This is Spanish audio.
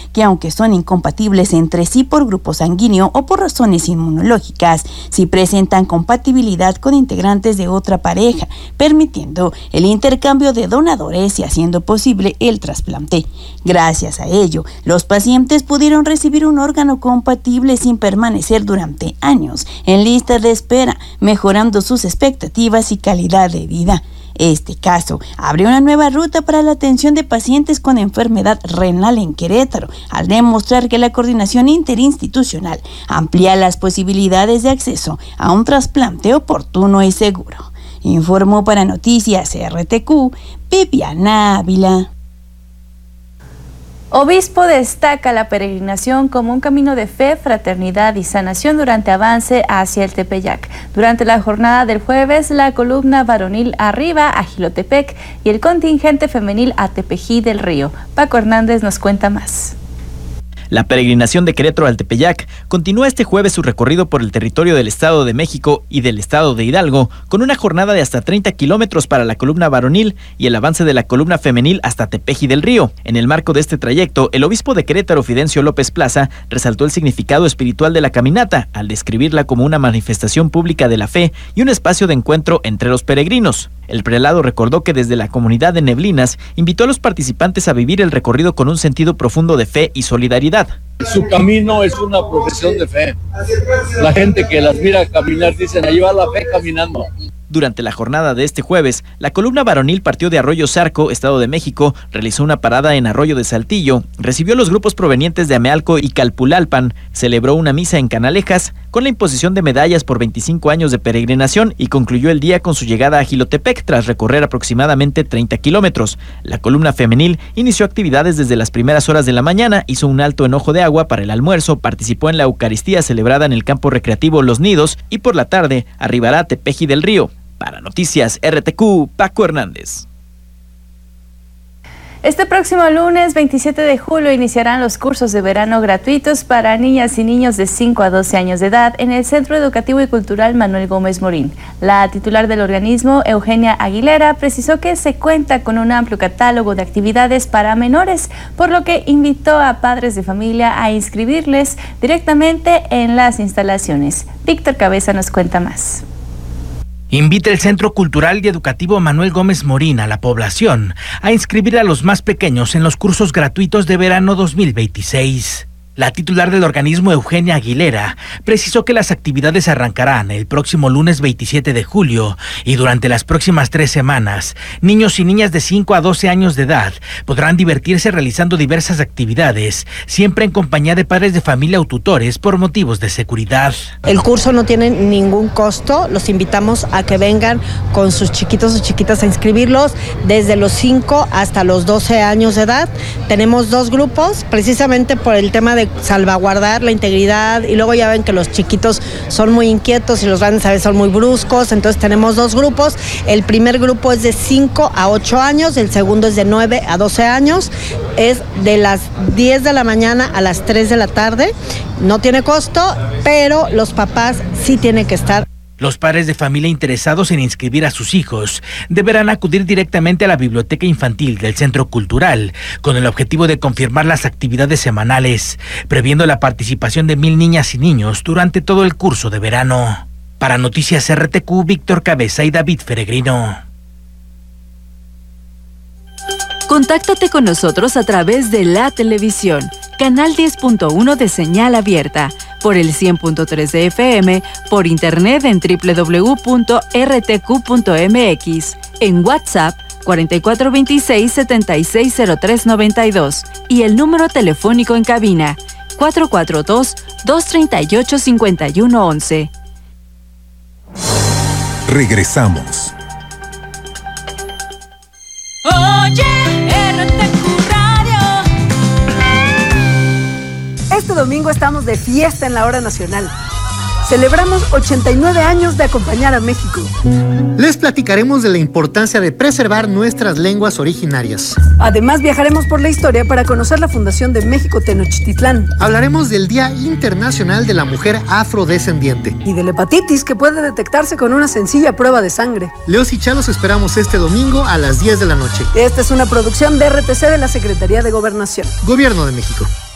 que aunque son incompatibles entre sí por grupo sanguíneo o por razones inmunológicas, sí presentan compatibilidad con integrantes de otra pareja, permitiendo el intercambio de donadores y haciendo posible el trasplante. Gracias a ello, los pacientes pudieron recibir un órgano compatible sin permanecer durante años en lista de espera, mejorando sus expectativas y calidad de vida. Este caso abre una nueva ruta para la atención de pacientes con enfermedad renal en Querétaro, al demostrar que la coordinación interinstitucional amplía las posibilidades de acceso a un trasplante oportuno y seguro. Informó para Noticias RTQ, Viviana Ávila. Obispo destaca la peregrinación como un camino de fe, fraternidad y sanación durante avance hacia el Tepeyac. Durante la jornada del jueves, la columna varonil arriba a Jilotepec y el contingente femenil a Tepeji del Río. Paco Hernández nos cuenta más. La peregrinación de Querétaro al Tepeyac continúa este jueves su recorrido por el territorio del Estado de México y del Estado de Hidalgo, con una jornada de hasta 30 kilómetros para la columna varonil y el avance de la columna femenil hasta Tepeji del Río. En el marco de este trayecto, el obispo de Querétaro, Fidencio López Plaza, resaltó el significado espiritual de la caminata, al describirla como una manifestación pública de la fe y un espacio de encuentro entre los peregrinos. El prelado recordó que desde la comunidad de Neblinas invitó a los participantes a vivir el recorrido con un sentido profundo de fe y solidaridad. Su camino es una profesión de fe. La gente que las mira caminar dicen, ahí va la fe caminando. Durante la jornada de este jueves, la columna varonil partió de Arroyo Zarco, Estado de México, realizó una parada en Arroyo de Saltillo, recibió a los grupos provenientes de Amealco y Calpulalpan, celebró una misa en Canalejas, con la imposición de medallas por 25 años de peregrinación y concluyó el día con su llegada a Jilotepec tras recorrer aproximadamente 30 kilómetros. La columna femenil inició actividades desde las primeras horas de la mañana, hizo un alto en Ojo de Agua para el almuerzo, participó en la Eucaristía celebrada en el campo recreativo Los Nidos y por la tarde arribará a Tepeji del Río. Para Noticias RTQ, Paco Hernández. Este próximo lunes 27 de julio iniciarán los cursos de verano gratuitos para niñas y niños de 5 a 12 años de edad en el Centro Educativo y Cultural Manuel Gómez Morín. La titular del organismo, Eugenia Aguilera, precisó que se cuenta con un amplio catálogo de actividades para menores, por lo que invitó a padres de familia a inscribirles directamente en las instalaciones. Víctor Cabeza nos cuenta más. Invita el Centro Cultural y Educativo Manuel Gómez Morín a la población a inscribir a los más pequeños en los cursos gratuitos de verano 2026. La titular del organismo, Eugenia Aguilera, precisó que las actividades arrancarán el próximo lunes 27 de julio y durante las próximas 3 semanas, niños y niñas de 5 a 12 años de edad podrán divertirse realizando diversas actividades, siempre en compañía de padres de familia o tutores por motivos de seguridad. El curso no tiene ningún costo, los invitamos a que vengan con sus chiquitos o chiquitas a inscribirlos desde los 5 hasta los 12 años de edad. Tenemos 2 grupos, precisamente por el tema de salvaguardar la integridad, y luego ya ven que los chiquitos son muy inquietos y los grandes a veces son muy bruscos, entonces tenemos 2 grupos. El primer grupo es de 5 a 8 años, el segundo es de 9 a 12 años, es de las 10 de la mañana a las 3 de la tarde, no tiene costo, pero los papás sí tienen que estar. Los padres de familia interesados en inscribir a sus hijos deberán acudir directamente a la biblioteca infantil del Centro Cultural con el objetivo de confirmar las actividades semanales, previendo la participación de 1,000 niñas y niños durante todo el curso de verano. Para Noticias RTQ, Víctor Cabeza y David Peregrino. Contáctate con nosotros a través de la televisión, canal 10.1 de señal abierta, por el 100.3 de FM, por internet en www.rtq.mx, en WhatsApp 4426-760392 y el número telefónico en cabina 442-238-5111. Regresamos. Oye, RTQ Radio. Este domingo estamos de fiesta en la Hora Nacional. Celebramos 89 años de acompañar a México. Les platicaremos de la importancia de preservar nuestras lenguas originarias. Además, viajaremos por la historia para conocer la fundación de México Tenochtitlán. Hablaremos del Día Internacional de la Mujer Afrodescendiente. Y de la hepatitis, que puede detectarse con una sencilla prueba de sangre. Leos y Chalos esperamos este domingo a las 10 de la noche. Esta es una producción de RTC de la Secretaría de Gobernación. Gobierno de México.